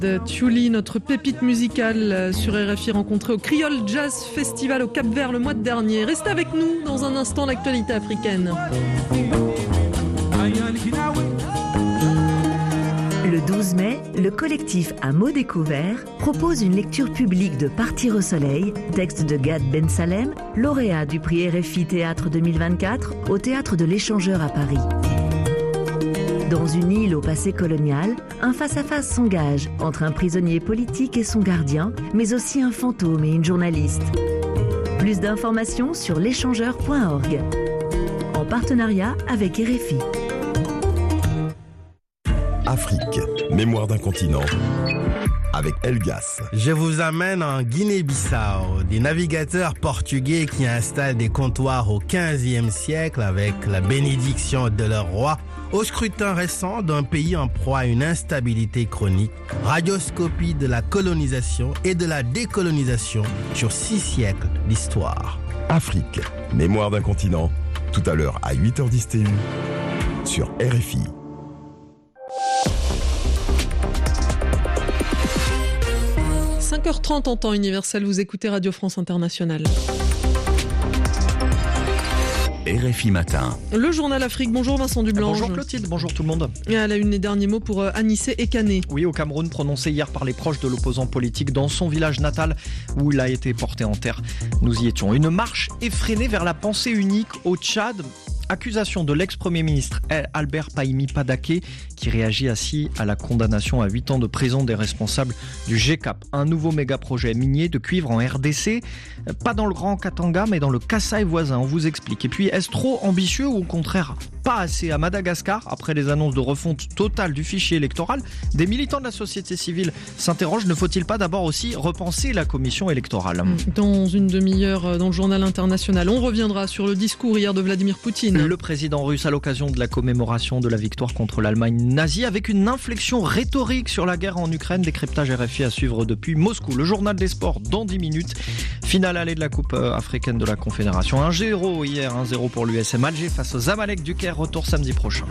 Thiuli, notre pépite musicale sur RFI, rencontrée au Creole Jazz Festival au Cap-Vert le mois dernier. Restez avec nous dans un instant, l'actualité africaine. Le 12 mai, le collectif À mots découverts propose une lecture publique de Partir au soleil, texte de Gad Ben Salem, lauréat du prix RFI Théâtre 2024 au Théâtre de l'Échangeur à Paris. Dans une île au passé colonial, un face-à-face s'engage entre un prisonnier politique et son gardien, mais aussi un fantôme et une journaliste. Plus d'informations sur l'échangeur.org, en partenariat avec RFI. Afrique, mémoire d'un continent, avec Elgas. Je vous amène en Guinée-Bissau, des navigateurs portugais qui installent des comptoirs au XVe siècle avec la bénédiction de leur roi, au scrutin récent d'un pays en proie à une instabilité chronique, radioscopie de la colonisation et de la décolonisation sur 6 siècles d'histoire. Afrique, mémoire d'un continent, tout à l'heure à 8h10 TU, sur RFI. – 5h30 en temps universel, vous écoutez Radio France Internationale. RFI Matin. Le journal Afrique, bonjour Vincent Dublanche. Bonjour Clotilde, bonjour tout le monde. Et à la une, les derniers mots pour Anissé Ekané. Oui, au Cameroun, prononcé hier par les proches de l'opposant politique dans son village natal où il a été porté en terre. Nous y étions. Une marche effrénée vers la pensée unique au Tchad. Accusation de l'ex-premier ministre Albert Pahimi Padaké qui réagit ainsi à la condamnation à 8 ans de prison des responsables du GCAP. Un nouveau méga-projet minier de cuivre en RDC, pas dans le Grand Katanga mais dans le Kasaï voisin, on vous explique. Et puis est-ce trop ambitieux ou au contraire pas assez à Madagascar? Après les annonces de refonte totale du fichier électoral, des militants de la société civile s'interrogent, ne faut-il pas d'abord aussi repenser la commission électorale? Dans une demi-heure dans le journal international, on reviendra sur le discours hier de Vladimir Poutine. Le président russe à l'occasion de la commémoration de la victoire contre l'Allemagne nazie avec une inflexion rhétorique sur la guerre en Ukraine. Décryptage RFI à suivre depuis Moscou. Le journal des sports dans 10 minutes. Finale allée de la Coupe africaine de la Confédération. 1-0 hier, 1-0 pour l'USM Alger face aux Zamalek du Caire. Retour samedi prochain.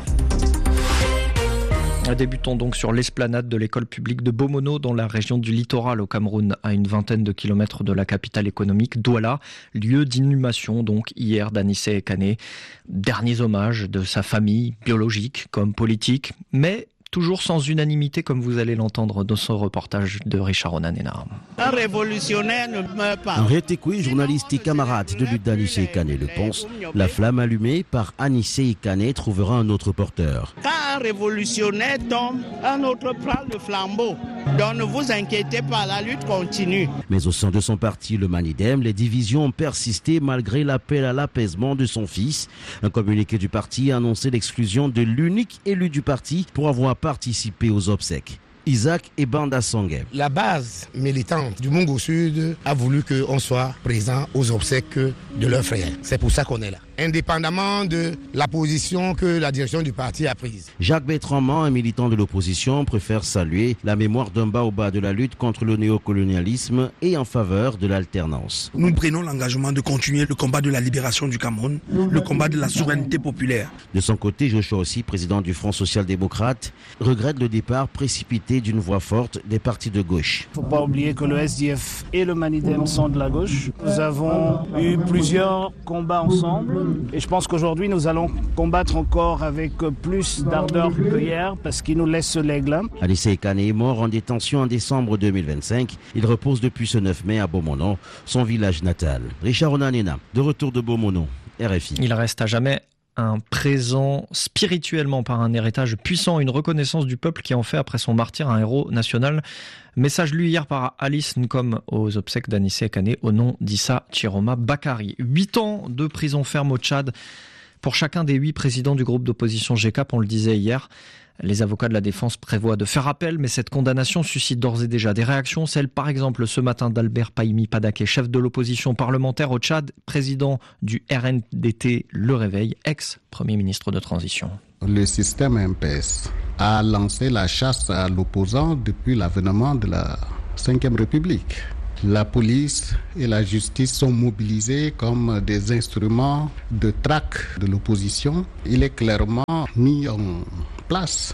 Débutons donc sur l'esplanade de l'école publique de Bomono dans la région du littoral au Cameroun, à une vingtaine de kilomètres de la capitale économique Douala, lieu d'inhumation donc hier d'Anissé Ekané. Derniers hommages de sa famille, biologique comme politique, mais toujours sans unanimité comme vous allez l'entendre dans ce reportage de Richard Onanena. Un révolutionnaire ne meurt pas. Henri Tekoué, journaliste et camarade de lutte d'Anissé Ekané le pense. La flamme allumée par Anissé Ekané trouvera un autre porteur. Quand un révolutionnaire tombe, un autre prend le flambeau. Donc ne vous inquiétez pas, la lutte continue. Mais au sein de son parti, le Manidem, les divisions ont persisté malgré l'appel à l'apaisement de son fils. Un communiqué du parti a annoncé l'exclusion de l'unique élu du parti pour avoir participé aux obsèques. Isaac et Banda Songé. La base militante du Mungo Sud a voulu qu'on soit présent aux obsèques de leur frère. C'est pour ça qu'on est là. Indépendamment de la position que la direction du parti a prise. Jacques Bertrand, un militant de l'opposition, préfère saluer la mémoire d'un baobab de la lutte contre le néocolonialisme et en faveur de l'alternance. Nous prenons l'engagement de continuer le combat de la libération du Cameroun, le combat de la souveraineté populaire. De son côté, Joshua aussi, président du Front social-démocrate, regrette le départ précipité d'une voix forte des partis de gauche. Il ne faut pas oublier que le SDF et le Manidem sont de la gauche. Nous avons eu plusieurs combats ensemble. Et je pense qu'aujourd'hui, nous allons combattre encore avec plus d'ardeur que hier parce qu'il nous laisse ce legs-là. Anissé Ekané est mort en détention en décembre 2025. Il repose depuis ce 9 mai à Bomono, son village natal. Richard Onanena, de retour de Bomono, RFI. Il reste à jamais un présent spirituellement par un héritage puissant, une reconnaissance du peuple qui en fait après son martyre un héros national. Message lu hier par Alice Nkom aux obsèques d'Anissé Ekané au nom d'Issa Chiroma Bakari. 8 ans de prison ferme au Tchad pour chacun des 8 présidents du groupe d'opposition GCAP, on le disait hier. Les avocats de la défense prévoient de faire appel, mais cette condamnation suscite d'ores et déjà des réactions. Celle, par exemple, ce matin d'Albert Pahimi Padaké, chef de l'opposition parlementaire au Tchad, président du RNDT Le Réveil, ex-premier ministre de transition. Le système MPS a lancé la chasse à l'opposant depuis l'avènement de la Ve République. La police et la justice sont mobilisés comme des instruments de traque de l'opposition. Il est clairement mis en place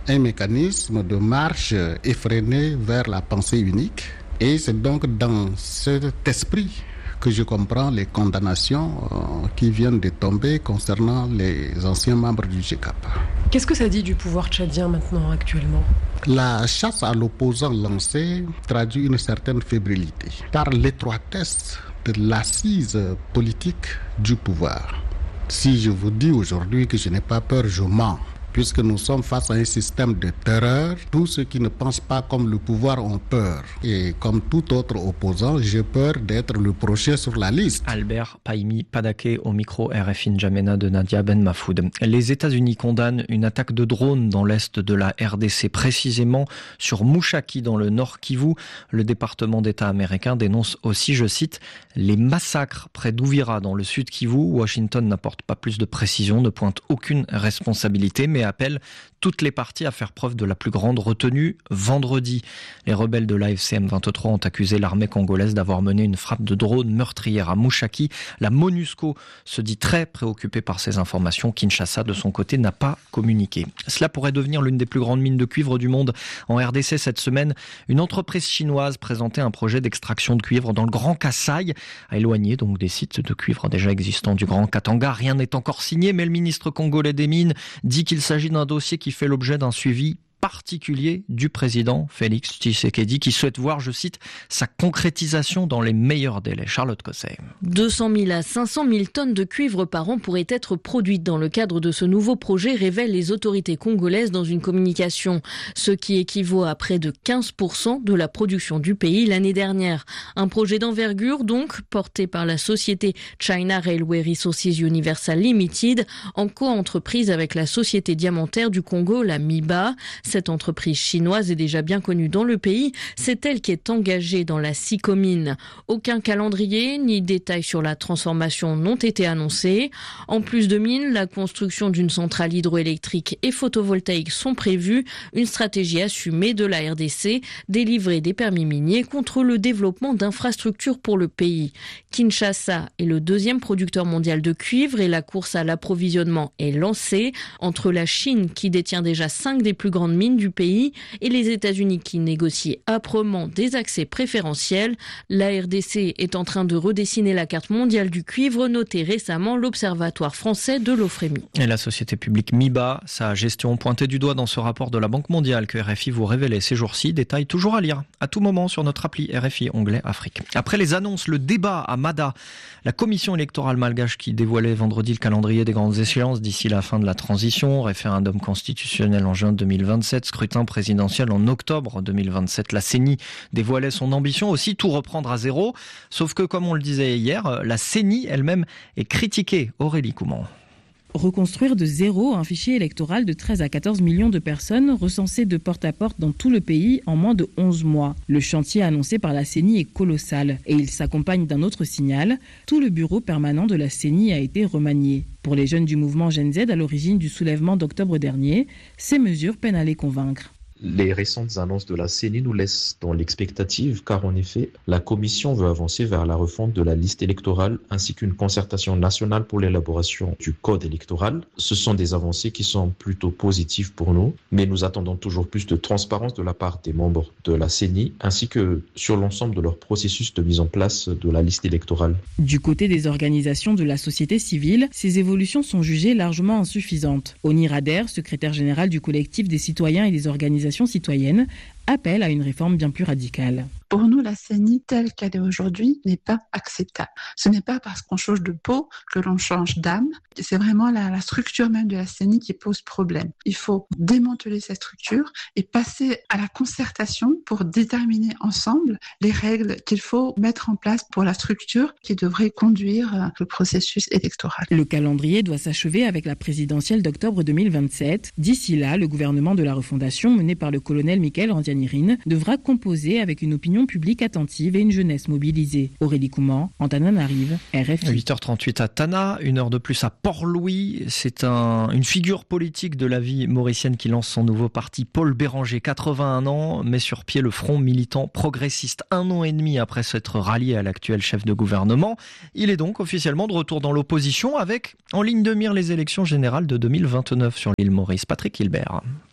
un mécanisme de marche effrénée vers la pensée unique. Et c'est donc dans cet esprit que je comprends les condamnations qui viennent de tomber concernant les anciens membres du GCAP. Qu'est-ce que ça dit du pouvoir tchadien maintenant, actuellement ? La chasse à l'opposant lancée traduit une certaine fébrilité, par l'étroitesse de l'assise politique du pouvoir. Si je vous dis aujourd'hui que je n'ai pas peur, je mens. Puisque nous sommes face à un système de terreur, tous ceux qui ne pensent pas comme le pouvoir ont peur. Et comme tout autre opposant, j'ai peur d'être le prochain sur la liste. Albert Paimi Padake au micro RFI N'Djamena de Nadia Ben Mafoud. Les États-Unis condamnent une attaque de drone dans l'est de la RDC, précisément sur Mouchaki dans le nord Kivu. Le département d'État américain dénonce aussi, je cite, les massacres près d'Ouvira dans le sud Kivu. Washington n'apporte pas plus de précision, ne pointe aucune responsabilité, mais appelle toutes les parties à faire preuve de la plus grande retenue vendredi. Les rebelles de l'AFC M23 ont accusé l'armée congolaise d'avoir mené une frappe de drone meurtrière à Mouchaki. La MONUSCO se dit très préoccupée par ces informations. Kinshasa, de son côté, n'a pas communiqué. Cela pourrait devenir l'une des plus grandes mines de cuivre du monde. En RDC, cette semaine, une entreprise chinoise présentait un projet d'extraction de cuivre dans le Grand Kasaï, à éloigner donc des sites de cuivre déjà existants du Grand Katanga. Rien n'est encore signé, mais le ministre congolais des Mines dit qu'il s'agit d'un dossier qui fait l'objet d'un suivi particulier du président Félix Tshisekedi qui souhaite voir, je cite, sa concrétisation dans les meilleurs délais. Charlotte Cosset. 200 000 à 500 000 tonnes de cuivre par an pourraient être produites dans le cadre de ce nouveau projet, révèlent les autorités congolaises dans une communication, ce qui équivaut à près de 15% de la production du pays l'année dernière. Un projet d'envergure donc, porté par la société China Railway Resources Universal Limited, en co-entreprise avec la société diamantaire du Congo, la MIBA. Cette entreprise chinoise est déjà bien connue dans le pays. C'est elle qui est engagée dans la Sicomine. Aucun calendrier ni détails sur la transformation n'ont été annoncés. En plus de mines, la construction d'une centrale hydroélectrique et photovoltaïque sont prévues. Une stratégie assumée de la RDC, délivrer des permis miniers contre le développement d'infrastructures pour le pays. Kinshasa est le deuxième producteur mondial de cuivre et la course à l'approvisionnement est lancée entre la Chine qui détient déjà 5 des plus grandes mines du pays et les États-Unis qui négocient âprement des accès préférentiels. La RDC est en train de redessiner la carte mondiale du cuivre, notée récemment l'Observatoire français de l'Ofrémy. Et la société publique MIBA, sa gestion pointée du doigt dans ce rapport de la Banque mondiale que RFI vous révélait ces jours-ci, détail toujours à lire à tout moment sur notre appli RFI onglet Afrique. Après les annonces, le débat à Mada, la commission électorale malgache qui dévoilait vendredi le calendrier des grandes échéances d'ici la fin de la transition, référendum constitutionnel en juin 2027, scrutin présidentiel en octobre 2027. La CENI dévoilait son ambition aussi, tout reprendre à zéro. Sauf que, comme on le disait hier, la CENI elle-même est critiquée. Aurélie Couman. Reconstruire de zéro un fichier électoral de 13 à 14 millions de personnes recensées de porte à porte dans tout le pays en moins de 11 mois. Le chantier annoncé par la CENI est colossal et il s'accompagne d'un autre signal. Tout le bureau permanent de la CENI a été remanié. Pour les jeunes du mouvement Gen Z à l'origine du soulèvement d'octobre dernier, ces mesures peinent à les convaincre. Les récentes annonces de la CENI nous laissent dans l'expectative car en effet, la Commission veut avancer vers la refonte de la liste électorale ainsi qu'une concertation nationale pour l'élaboration du code électoral. Ce sont des avancées qui sont plutôt positives pour nous, mais nous attendons toujours plus de transparence de la part des membres de la CENI ainsi que sur l'ensemble de leur processus de mise en place de la liste électorale. Du côté des organisations de la société civile, ces évolutions sont jugées largement insuffisantes. Oni Rader, secrétaire général du collectif des citoyens et des organisations citoyennes, appelle à une réforme bien plus radicale. Pour nous, la CENI telle qu'elle est aujourd'hui n'est pas acceptable. Ce n'est pas parce qu'on change de peau que l'on change d'âme. C'est vraiment la structure même de la CENI qui pose problème. Il faut démanteler cette structure et passer à la concertation pour déterminer ensemble les règles qu'il faut mettre en place pour la structure qui devrait conduire le processus électoral. Le calendrier doit s'achever avec la présidentielle d'octobre 2027. D'ici là, le gouvernement de la refondation, mené par le colonel Michael Randianirine, devra composer avec une opinion publique attentive et une jeunesse mobilisée. Aurélie Couman, Antananarive, RFI. 8h38 à Tana, une heure de plus à Port-Louis. C'est une figure politique de la vie mauricienne qui lance son nouveau parti. Paul Béranger, 81 ans, met sur pied le Front militant progressiste 1 an et demi après s'être rallié à l'actuel chef de gouvernement. Il est donc officiellement de retour dans l'opposition avec en ligne de mire les élections générales de 2029 sur l'île Maurice. Patrick Hilbert.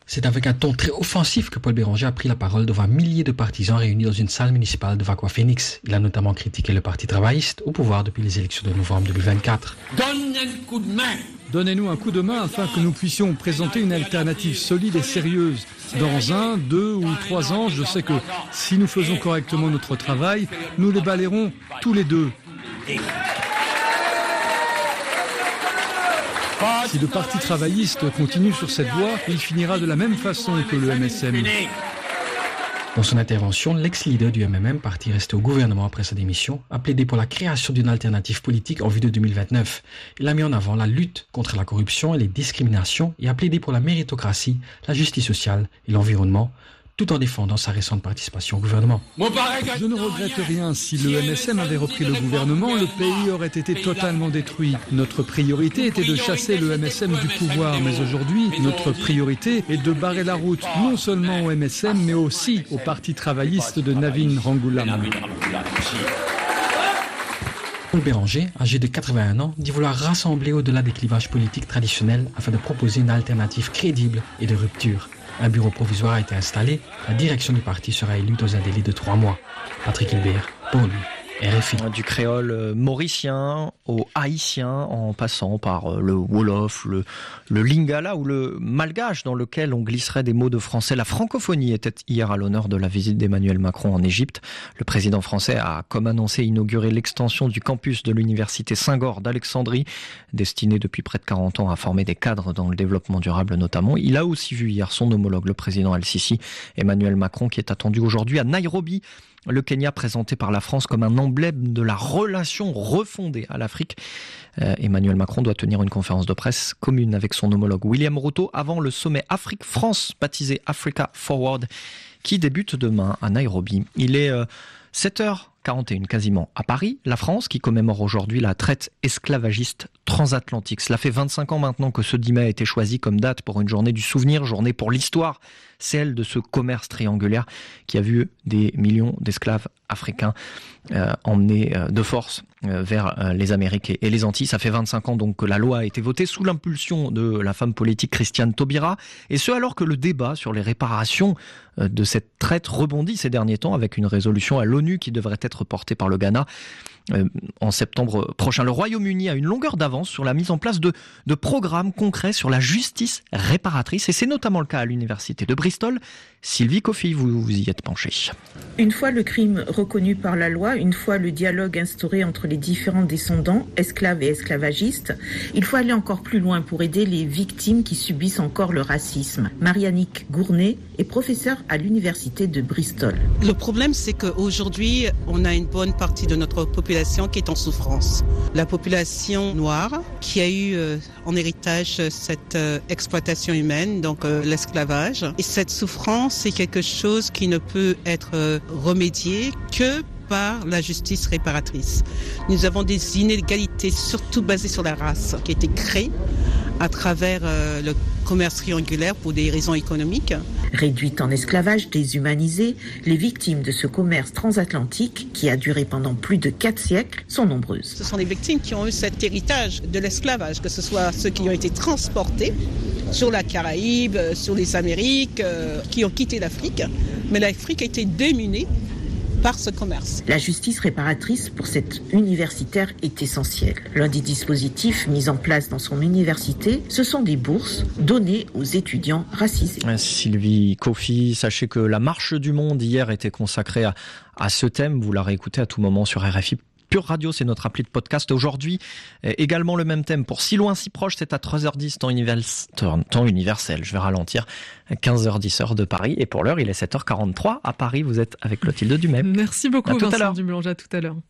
C'est avec un ton très offensif que Paul Béranger a pris la parole devant milliers de partisans réunis dans une salle municipale de Vacoas-Phoenix. Il a notamment critiqué le Parti travailliste au pouvoir depuis les élections de novembre 2024. Donne un coup de main! Donnez-nous un coup de main afin que nous puissions présenter une alternative solide et sérieuse. Dans 1, 2 ou 3 ans, je sais que si nous faisons correctement notre travail, nous les balayerons tous les deux. Si le Parti travailliste continue sur cette voie, il finira de la même façon que le MSM. Dans son intervention, l'ex-leader du MMM, parti resté au gouvernement après sa démission, a plaidé pour la création d'une alternative politique en vue de 2029. Il a mis en avant la lutte contre la corruption et les discriminations et a plaidé pour la méritocratie, la justice sociale et l'environnement, tout en défendant sa récente participation au gouvernement. Je ne regrette rien. Si le MSM avait repris le gouvernement, le pays aurait été totalement détruit. Notre priorité était de chasser le MSM du pouvoir, mais aujourd'hui, notre priorité est de barrer la route, non seulement au MSM, mais aussi au Parti travailliste de Navin Ramgoolam. Paul Béranger, âgé de 81 ans, dit vouloir rassembler au-delà des clivages politiques traditionnels afin de proposer une alternative crédible et de rupture. Un bureau provisoire a été installé. La direction du parti sera élue dans un délai de 3 mois. Patrick Hilbert, pour lui, RFI. Du créole mauricien au haïtien, en passant par le wolof, le lingala ou le malgache, dans lequel on glisserait des mots de français. La francophonie était hier à l'honneur de la visite d'Emmanuel Macron en Égypte. Le président français a, comme annoncé, inauguré l'extension du campus de l'université Saint-Gor d'Alexandrie, destiné depuis près de 40 ans à former des cadres dans le développement durable notamment. Il a aussi vu hier son homologue, le président Al-Sisi, Emmanuel Macron, qui est attendu aujourd'hui à Nairobi. Le Kenya présenté par la France comme un emblème de la relation refondée à l'Afrique. Emmanuel Macron doit tenir une conférence de presse commune avec son homologue William Ruto avant le sommet Afrique-France, baptisé Africa Forward, qui débute demain à Nairobi. Il est 7h41 quasiment à Paris, la France qui commémore aujourd'hui la traite esclavagiste transatlantique. Cela fait 25 ans maintenant que ce 10 mai a été choisi comme date pour une journée du souvenir, journée pour l'histoire, celle de ce commerce triangulaire qui a vu des millions d'esclaves africains emmenés de force vers les Amériques et les Antilles. Ça fait 25 ans donc que la loi a été votée sous l'impulsion de la femme politique Christiane Taubira, et ce alors que le débat sur les réparations de cette traite rebondit ces derniers temps avec une résolution à l'ONU qui devrait être portée par le Ghana en septembre prochain. Le Royaume-Uni a une longueur d'avance sur la mise en place de programmes concrets sur la justice réparatrice, et c'est notamment le cas à l'université de Bristol. Sylvie Coffey, vous y êtes penchée. Une fois le crime reconnu par la loi, une fois le dialogue instauré entre les différents descendants, esclaves et esclavagistes, il faut aller encore plus loin pour aider les victimes qui subissent encore le racisme. Marianique Gournay est professeure à l'université de Bristol. Le problème, c'est qu'aujourd'hui, on a une bonne partie de notre population qui est en souffrance. La population noire qui a eu en héritage cette exploitation humaine, donc l'esclavage. Et cette souffrance, c'est quelque chose qui ne peut être remédié que par la justice réparatrice. Nous avons des inégalités, surtout basées sur la race, qui a été créée à travers le commerce triangulaire pour des raisons économiques. Réduites en esclavage, déshumanisées, les victimes de ce commerce transatlantique, qui a duré pendant plus de 4 siècles, sont nombreuses. Ce sont les victimes qui ont eu cet héritage de l'esclavage, que ce soit ceux qui ont été transportés sur la Caraïbe, sur les Amériques, qui ont quitté l'Afrique. Mais l'Afrique a été démunie par ce commerce. La justice réparatrice pour cet universitaire est essentielle. L'un des dispositifs mis en place dans son université, ce sont des bourses données aux étudiants racisés. Sylvie Coffey, sachez que la Marche du Monde hier était consacrée à ce thème. Vous la réécoutez à tout moment sur RFI Pure Radio, c'est notre appli de podcast. Aujourd'hui, également le même thème pour Si loin, si proche, c'est à 3h10, temps universel. Je vais ralentir, 15h10 heure de Paris. Et pour l'heure, il est 7h43 à Paris. Vous êtes avec Clotilde Dumais. Merci beaucoup, Vincent Dumélanger. À tout à l'heure.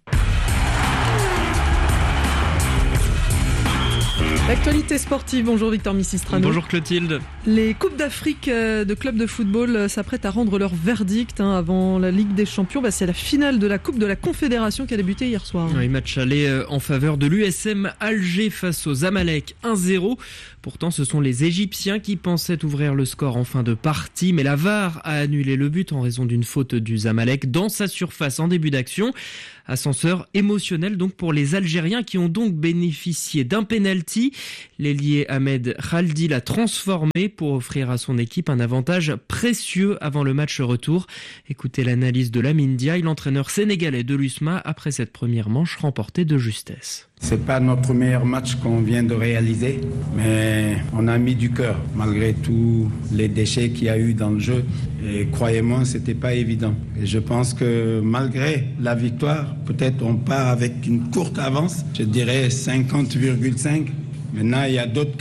L'actualité sportive, bonjour Victor Missistrano. Bonjour Clotilde. Les Coupes d'Afrique de clubs de football s'apprêtent à rendre leur verdict avant la Ligue des Champions. C'est la finale de la Coupe de la Confédération qui a débuté hier soir. Oui, match aller en faveur de l'USM Alger face aux Zamalek 1-0. Pourtant, ce sont les Égyptiens qui pensaient ouvrir le score en fin de partie, mais la VAR a annulé le but en raison d'une faute du Zamalek dans sa surface en début d'action. Ascenseur émotionnel donc pour les Algériens qui ont donc bénéficié d'un penalty. L'ailier Ahmed Khaldi l'a transformé pour offrir à son équipe un avantage précieux avant le match retour. Écoutez l'analyse de Lamine Diaye, l'entraîneur sénégalais de l'USMA, après cette première manche remportée de justesse. C'est pas notre meilleur match qu'on vient de réaliser, mais on a mis du cœur malgré tous les déchets qu'il y a eu dans le jeu. Et croyez-moi, c'était pas évident. Et je pense que malgré la victoire, peut-être on part avec une courte avance, je dirais 50,5. Maintenant, il y a d'autres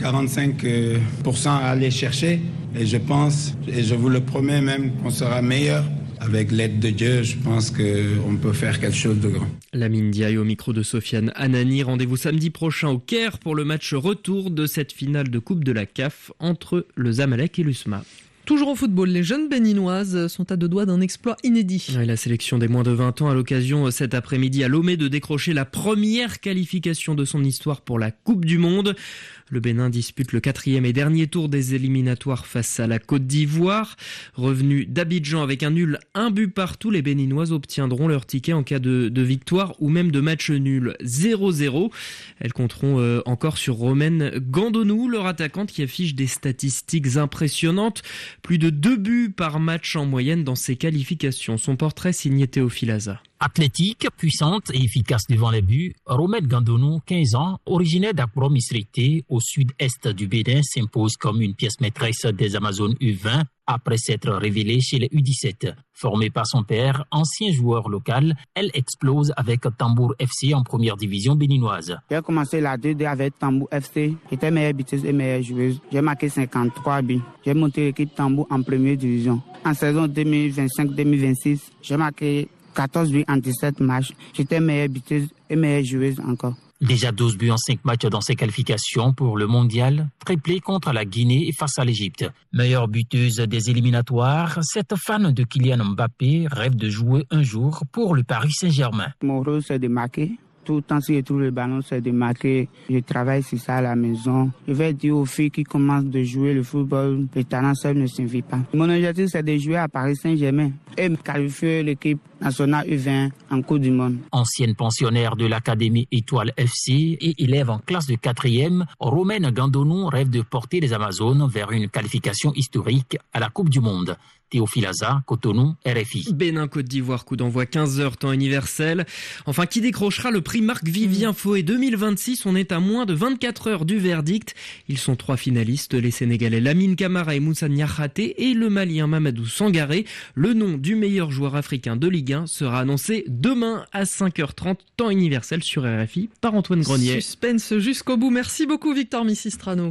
45% à aller chercher. Et je pense, et je vous le promets même, qu'on sera meilleur. Avec l'aide de Dieu, je pense qu'on peut faire quelque chose de grand. Lamine Diaye au micro de Sofiane Anani. Rendez-vous samedi prochain au Caire pour le match retour de cette finale de Coupe de la CAF entre le Zamalek et l'USMA. Toujours en football, les jeunes béninoises sont à deux doigts d'un exploit inédit. Et la sélection des moins de 20 ans a l'occasion cet après-midi à Lomé de décrocher la première qualification de son histoire pour la Coupe du Monde. Le Bénin dispute le 4e et dernier tour des éliminatoires face à la Côte d'Ivoire. Revenu d'Abidjan avec un nul 1 but partout, les Béninoises obtiendront leur ticket en cas de victoire ou même de match nul 0-0. Elles compteront encore sur Romaine Gandonou, leur attaquante qui affiche des statistiques impressionnantes. Plus de 2 buts par match en moyenne dans ses qualifications. Son portrait signé Théophile Aza. Athlétique, puissante et efficace devant les buts, Romaine Gandonou, 15 ans, originaire d'Akbrom Isrété, au sud-est du Bénin, s'impose comme une pièce maîtresse des Amazones U20 après s'être révélée chez les U17. Formée par son père, ancien joueur local, elle explose avec Tambour FC en première division béninoise. J'ai commencé la 2D avec Tambour FC. J'étais meilleure buteuse et meilleure joueuse. J'ai marqué 53 buts. J'ai monté l'équipe Tambour en première division. En saison 2025-2026, j'ai marqué 14 buts en 17 matchs. J'étais meilleure buteuse et meilleure joueuse encore. Déjà 12 buts en 5 matchs dans ses qualifications pour le mondial, triplé contre la Guinée et face à l'Égypte. Meilleure buteuse des éliminatoires, cette fan de Kylian Mbappé rêve de jouer un jour pour le Paris Saint-Germain. Mon rôle, c'est de marquer. Tout le temps, si je trouve le ballon, c'est de marquer. Je travaille sur ça à la maison. Je vais dire aux filles qui commencent de jouer le football, le talent seul ne suffit pas. Mon objectif, c'est de jouer à Paris Saint-Germain et qualifier l'équipe nationale U20 en Coupe du Monde. Ancienne pensionnaire de l'Académie Étoile FC et élève en classe de 4e, Romaine Gandonou rêve de porter les Amazones vers une qualification historique à la Coupe du Monde. Théophile Aza, Cotonou, RFI. Bénin-Côte d'Ivoire, coup d'envoi 15h, temps universel. Enfin, qui décrochera le prix Marc-Vivien Foé 2026 ? On est à moins de 24 heures du verdict. Ils sont 3 finalistes, les Sénégalais Lamine Camara et Moussa Niakhaté et le Malien Mamadou Sangaré. Le nom du meilleur joueur africain de Ligue 1 sera annoncé demain à 5h30, temps universel sur RFI, par Antoine Grenier. Suspense jusqu'au bout. Merci beaucoup Victor Missistrano.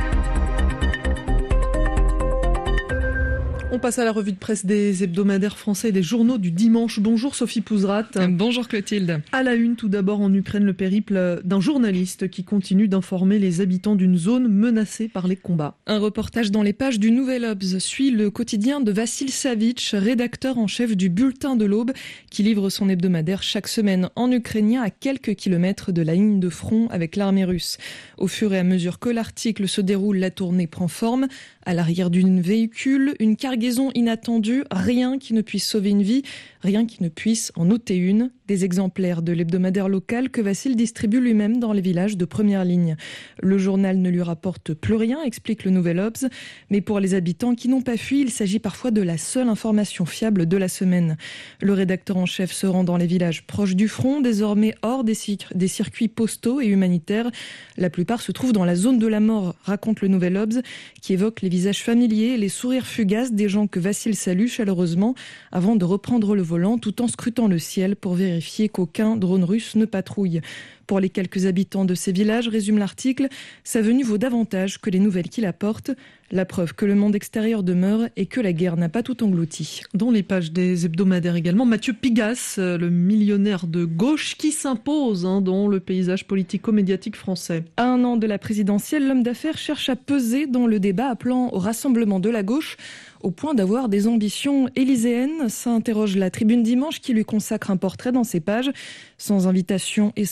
On passe à la revue de presse des hebdomadaires français et des journaux du dimanche. Bonjour Sophie Pouzrat. Bonjour Clotilde. À la une, tout d'abord en Ukraine, le périple d'un journaliste qui continue d'informer les habitants d'une zone menacée par les combats. Un reportage dans les pages du Nouvel Obs suit le quotidien de Vassil Savitch, rédacteur en chef du Bulletin de l'Aube, qui livre son hebdomadaire chaque semaine en ukrainien à quelques kilomètres de la ligne de front avec l'armée russe. Au fur et à mesure que l'article se déroule, la tournée prend forme. À l'arrière d'une véhicule, une cargaison inattendue, rien qui ne puisse sauver une vie, rien qui ne puisse en ôter une. Des exemplaires de l'hebdomadaire local que Vassil distribue lui-même dans les villages de première ligne. Le journal ne lui rapporte plus rien, explique le Nouvel Obs, mais pour les habitants qui n'ont pas fui, il s'agit parfois de la seule information fiable de la semaine. Le rédacteur en chef se rend dans les villages proches du front, désormais hors des circuits postaux et humanitaires. La plupart se trouvent dans la zone de la mort, raconte le Nouvel Obs, qui évoque les visages familiers et les sourires fugaces des gens que Vassil salue chaleureusement avant de reprendre le volant tout en scrutant le ciel pour vérifier qu'aucun drone russe ne patrouille. Pour les quelques habitants de ces villages, résume l'article, sa venue vaut davantage que les nouvelles qu'il apporte. La preuve que le monde extérieur demeure et que la guerre n'a pas tout englouti. Dans les pages des hebdomadaires également, Mathieu Pigasse, le millionnaire de gauche qui s'impose dans le paysage politico-médiatique français. À 1 an de la présidentielle, l'homme d'affaires cherche à peser dans le débat appelant au rassemblement de la gauche au point d'avoir des ambitions élyséennes, s'interroge la Tribune Dimanche qui lui consacre un portrait dans ses pages. Sans invitation et sans mandat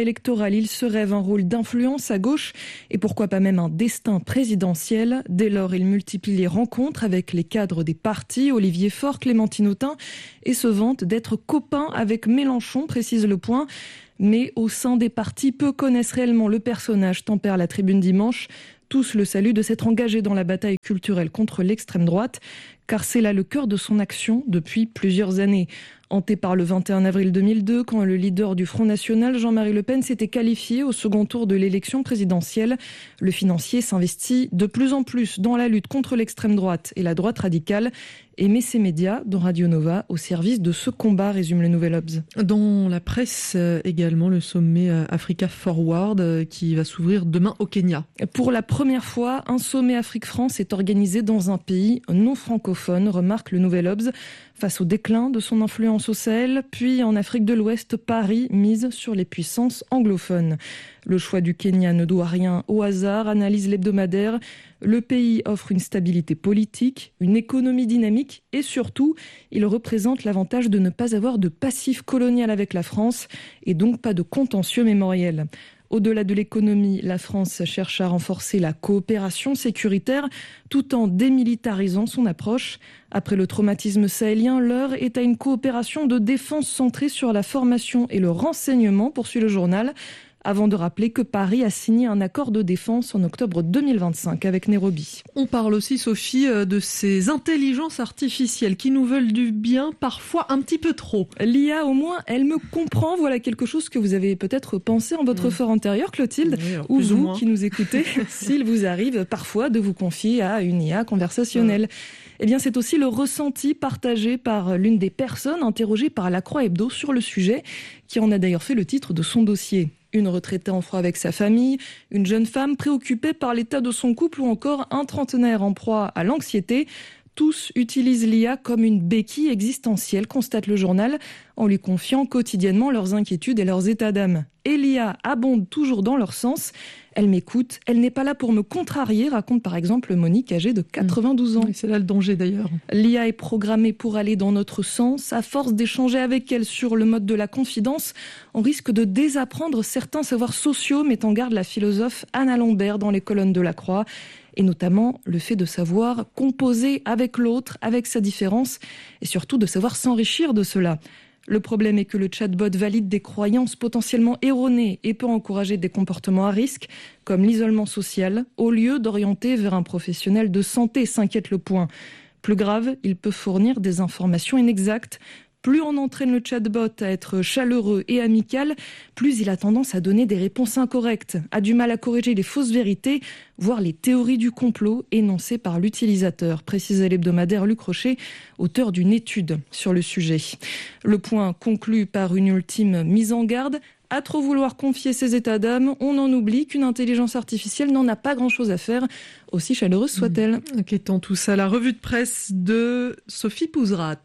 électoral. Il se rêve un rôle d'influence à gauche et pourquoi pas même un destin présidentiel. Dès lors, il multiplie les rencontres avec les cadres des partis, Olivier Faure, Clémentine Autain, et se vante d'être copain avec Mélenchon, précise Le Point. Mais au sein des partis, peu connaissent réellement le personnage, tempère la Tribune dimanche. Tous le saluent de s'être engagé dans la bataille culturelle contre l'extrême droite, car c'est là le cœur de son action depuis plusieurs années. Hanté par le 21 avril 2002, quand le leader du Front National, Jean-Marie Le Pen, s'était qualifié au second tour de l'élection présidentielle, le financier s'investit de plus en plus dans la lutte contre l'extrême droite et la droite radicale et met ses médias, dont Radio Nova, au service de ce combat, résume le Nouvel Obs. Dans la presse également, le sommet Africa Forward qui va s'ouvrir demain au Kenya. Pour la première fois, un sommet Afrique-France est organisé dans un pays non francophone, remarque le Nouvel Obs. Face au déclin de son influence au Sahel, puis en Afrique de l'Ouest, Paris mise sur les puissances anglophones. Le choix du Kenya ne doit rien au hasard, analyse l'hebdomadaire. Le pays offre une stabilité politique, une économie dynamique et surtout, il représente l'avantage de ne pas avoir de passif colonial avec la France et donc pas de contentieux mémoriel. Au-delà de l'économie, la France cherche à renforcer la coopération sécuritaire tout en démilitarisant son approche. Après le traumatisme sahélien, l'heure est à une coopération de défense centrée sur la formation et le renseignement, poursuit le journal, avant de rappeler que Paris a signé un accord de défense en octobre 2025 avec Nairobi. On parle aussi, Sophie, de ces intelligences artificielles qui nous veulent du bien, parfois un petit peu trop. L'IA, au moins, elle me comprend. Voilà quelque chose que vous avez peut-être pensé en votre fort intérieur, Clotilde, ou vous qui nous écoutez, s'il vous arrive parfois de vous confier à une IA conversationnelle. Eh bien, c'est aussi le ressenti partagé par l'une des personnes interrogées par La Croix Hebdo sur le sujet, qui en a d'ailleurs fait le titre de son dossier. Une retraitée en froid avec sa famille, une jeune femme préoccupée par l'état de son couple ou encore un trentenaire en proie à l'anxiété. Tous utilisent l'IA comme une béquille existentielle, constate le journal, en lui confiant quotidiennement leurs inquiétudes et leurs états d'âme. Et l'IA abonde toujours dans leur sens. Elle m'écoute, elle n'est pas là pour me contrarier, raconte par exemple Monique, âgée de 92 ans. Et c'est là le danger d'ailleurs. L'IA est programmée pour aller dans notre sens. À force d'échanger avec elle sur le mode de la confidence, on risque de désapprendre certains savoirs sociaux, met en garde la philosophe Anna Lambert dans les colonnes de La Croix. Et notamment le fait de savoir composer avec l'autre, avec sa différence, et surtout de savoir s'enrichir de cela. Le problème est que le chatbot valide des croyances potentiellement erronées et peut encourager des comportements à risque, comme l'isolement social, au lieu d'orienter vers un professionnel de santé, s'inquiète Le Point. Plus grave, il peut fournir des informations inexactes. Plus on entraîne le chatbot à être chaleureux et amical, plus il a tendance à donner des réponses incorrectes, a du mal à corriger les fausses vérités, voire les théories du complot énoncées par l'utilisateur, précise l'hebdomadaire Luc Rocher, auteur d'une étude sur le sujet. Le Point conclut par une ultime mise en garde. À trop vouloir confier ses états d'âme, on en oublie qu'une intelligence artificielle n'en a pas grand-chose à faire, aussi chaleureuse soit-elle. Inquiétant tout ça, la revue de presse de Sophie Pouzrat.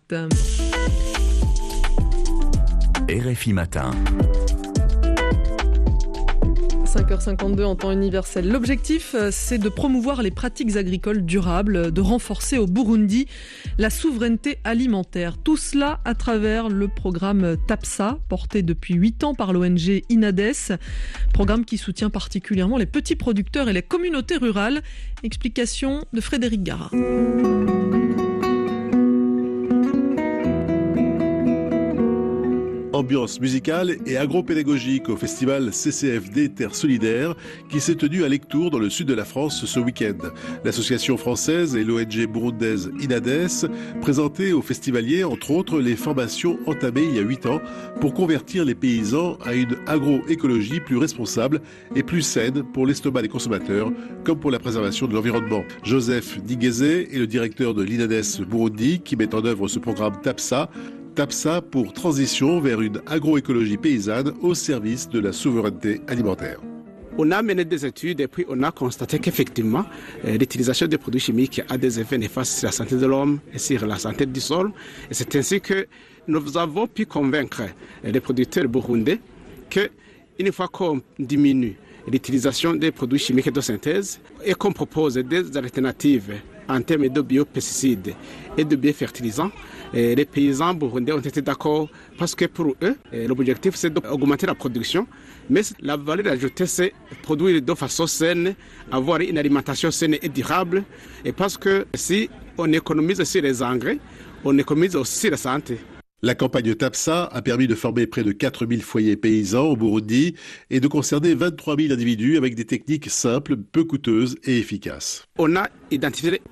RFI Matin. 5h52 en temps universel. L'objectif, c'est de promouvoir les pratiques agricoles durables, de renforcer au Burundi la souveraineté alimentaire. Tout cela à travers le programme TAPSA, porté depuis 8 ans par l'ONG INADES. Programme qui soutient particulièrement les petits producteurs et les communautés rurales. Explication de Frédéric Gara. Ambiance musicale et agro-pédagogique au festival CCFD Terre Solidaire qui s'est tenu à Lectoure dans le sud de la France ce week-end. L'association française et l'ONG burundaise INADES présentaient aux festivaliers entre autres les formations entamées il y a 8 ans pour convertir les paysans à une agroécologie plus responsable et plus saine pour l'estomac des consommateurs comme pour la préservation de l'environnement. Joseph Nigeze est le directeur de l'INADES Burundi qui met en œuvre ce programme TAPSA pour transition vers une agroécologie paysanne au service de la souveraineté alimentaire. On a mené des études et puis on a constaté qu'effectivement, l'utilisation des produits chimiques a des effets néfastes sur la santé de l'homme et sur la santé du sol. Et c'est ainsi que nous avons pu convaincre les producteurs burundais qu'une fois qu'on diminue l'utilisation des produits chimiques de synthèse et qu'on propose des alternatives en termes de biopesticides et de biofertilisants. Et les paysans burundais ont été d'accord parce que pour eux, l'objectif c'est d'augmenter la production. Mais la valeur ajoutée, c'est produire de façon saine, avoir une alimentation saine et durable. Et parce que si on économise sur les engrais, on économise aussi la santé. La campagne TAPSA a permis de former près de 4000 foyers paysans au Burundi et de concerner 23 000 individus avec des techniques simples, peu coûteuses et efficaces. On a identifié